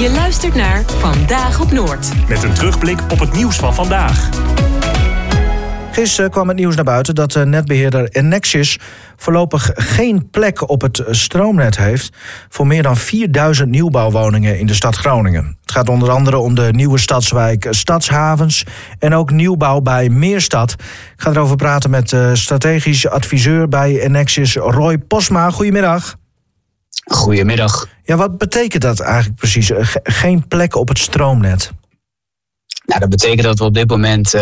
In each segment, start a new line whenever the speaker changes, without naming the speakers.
Je luistert naar Vandaag op Noord.
Met een terugblik op het nieuws van vandaag.
Gisteren kwam het nieuws naar buiten dat netbeheerder Enexis voorlopig geen plek op het stroomnet heeft voor meer dan 4000 nieuwbouwwoningen in de stad Groningen. Het gaat onder andere om de nieuwe stadswijk Stadshavens en ook nieuwbouw bij Meerstad. Ik ga erover praten met strategisch adviseur bij Enexis, Roy Posma. Goedemiddag.
Goedemiddag.
Ja, wat betekent dat eigenlijk precies? Geen plek op het stroomnet?
Nou, dat betekent dat we op dit moment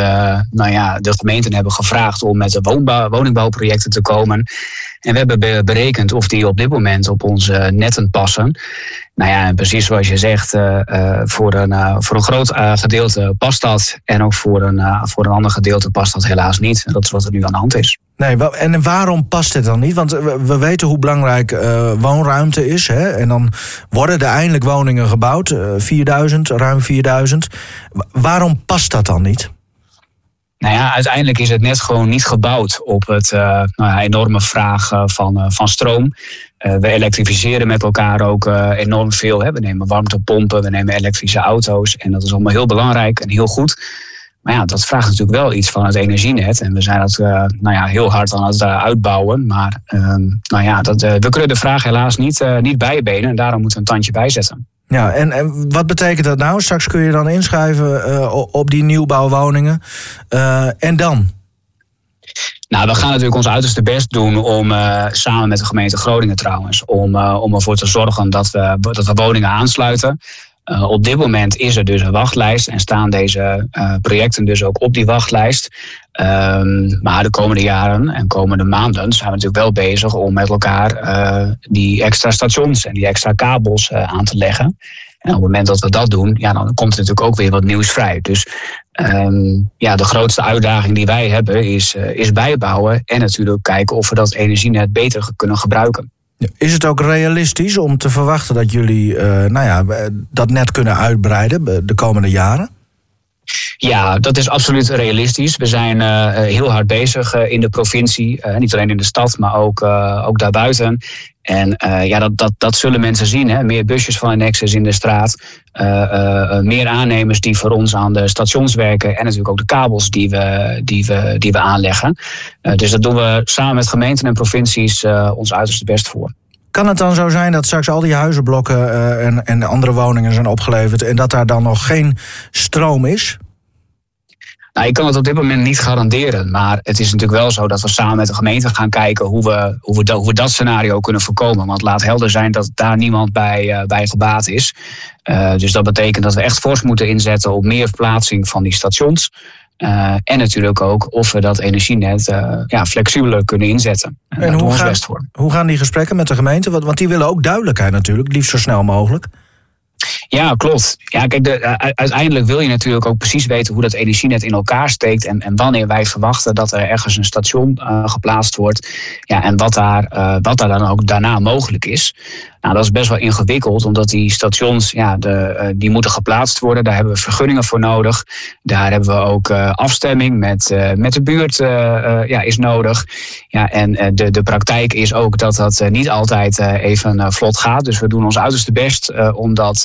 de gemeenten hebben gevraagd om met de woningbouwprojecten te komen. En we hebben berekend of die op dit moment op onze netten passen. Nou ja, en precies zoals je zegt, voor een groot gedeelte past dat. En ook voor een ander gedeelte past dat helaas niet. En dat is wat er nu aan de hand is.
Nee, en waarom past dit dan niet? Want we weten hoe belangrijk woonruimte is. Hè? En dan worden er eindelijk woningen gebouwd. 4000, ruim 4000. Waarom past dat dan niet?
Nou ja, uiteindelijk is het net gewoon niet gebouwd op het enorme vraag van stroom. We elektrificeren met elkaar ook enorm veel. Hè. We nemen warmtepompen, we nemen elektrische auto's. En dat is allemaal heel belangrijk en heel goed. Maar ja, dat vraagt natuurlijk wel iets van het energienet. En we zijn dat heel hard aan het uitbouwen. Maar we kunnen de vraag helaas niet bijbenen. En daarom moeten we een tandje bijzetten.
Ja, en wat betekent dat nou? Straks kun je dan inschrijven op die nieuwbouwwoningen. En dan?
Nou, we gaan natuurlijk ons uiterste best doen om samen met de gemeente Groningen trouwens, om ervoor te zorgen dat we woningen aansluiten. Op dit moment is er dus een wachtlijst en staan deze projecten dus ook op die wachtlijst. Maar de komende jaren en komende maanden zijn we natuurlijk wel bezig om met elkaar die extra stations en die extra kabels aan te leggen. En op het moment dat we dat doen, ja, dan komt er natuurlijk ook weer wat nieuws vrij. Dus de grootste uitdaging die wij hebben is bijbouwen en natuurlijk kijken of we dat energienet beter kunnen gebruiken.
Is het ook realistisch om te verwachten dat jullie dat net kunnen uitbreiden de komende jaren?
Ja, dat is absoluut realistisch. We zijn heel hard bezig in de provincie. Niet alleen in de stad, maar ook daarbuiten. En dat zullen mensen zien. Hè? Meer busjes van Enexis in de straat. Meer aannemers die voor ons aan de stations werken. En natuurlijk ook de kabels die we aanleggen. Dus dat doen we samen met gemeenten en provincies ons uiterste best voor.
Kan het dan zo zijn dat straks al die huizenblokken en andere woningen zijn opgeleverd en dat daar dan nog geen stroom is?
Nou, ik kan het op dit moment niet garanderen. Maar het is natuurlijk wel zo dat we samen met de gemeente gaan kijken hoe we dat scenario kunnen voorkomen. Want laat helder zijn dat daar niemand bij gebaat is. Dus dat betekent dat we echt fors moeten inzetten op meer verplaatsing van die stations. En natuurlijk ook of we dat energienet flexibeler kunnen inzetten.
En hoe gaan die gesprekken met de gemeente? Want die willen ook duidelijkheid natuurlijk, liefst zo snel mogelijk.
Ja, klopt. Ja, kijk, uiteindelijk wil je natuurlijk ook precies weten hoe dat energienet in elkaar steekt en wanneer wij verwachten dat er ergens een station geplaatst wordt. Ja, en wat daar dan ook daarna mogelijk is. Nou, dat is best wel ingewikkeld, omdat die stations, die moeten geplaatst worden. Daar hebben we vergunningen voor nodig. Daar hebben we ook afstemming met de buurt is nodig. Ja, en de praktijk is ook dat niet altijd even vlot gaat. Dus we doen ons uiterste best om dat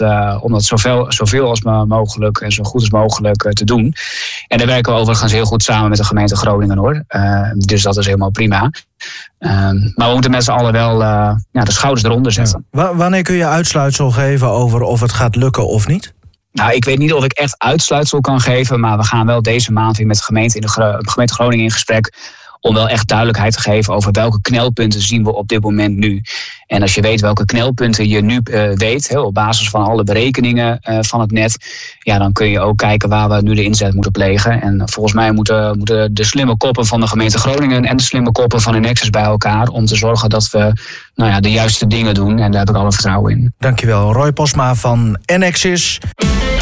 zoveel als mogelijk en zo goed als mogelijk te doen. En daar werken we overigens heel goed samen met de gemeente Groningen, hoor. Dus dat is helemaal prima. Maar we moeten met z'n allen wel de schouders eronder zetten.
Ja. Wanneer kun je uitsluitsel geven over of het gaat lukken of niet?
Nou, ik weet niet of ik echt uitsluitsel kan geven, maar we gaan wel deze maand weer met de gemeente Groningen in gesprek om wel echt duidelijkheid te geven over welke knelpunten zien we op dit moment nu. En als je weet welke knelpunten je nu weet, op basis van alle berekeningen van het net, ja, dan kun je ook kijken waar we nu de inzet moeten plegen. En volgens mij moeten de slimme koppen van de gemeente Groningen en de slimme koppen van Enexis bij elkaar om te zorgen dat we de juiste dingen doen. En daar heb ik alle vertrouwen in.
Dankjewel, Roy Posma van Enexis.